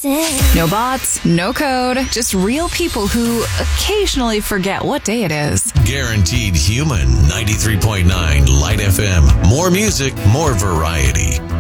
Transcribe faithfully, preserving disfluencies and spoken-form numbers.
it. No bots, no code, just real people who occasionally forget what day it is. Guaranteed Human. ninety-three point nine Light F M. More music, more variety.